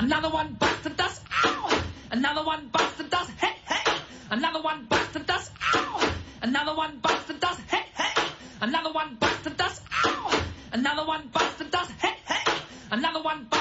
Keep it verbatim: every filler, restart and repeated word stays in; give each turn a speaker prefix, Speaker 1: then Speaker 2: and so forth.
Speaker 1: Another one bites the dust. Ow! Another one bites the dust. Hey, hey! Another one bites the dust. Ow! Another one bites the dust. Hey, hey! Another one bites the dust. Ow! Another one bites the dust. Hey, hey! Another one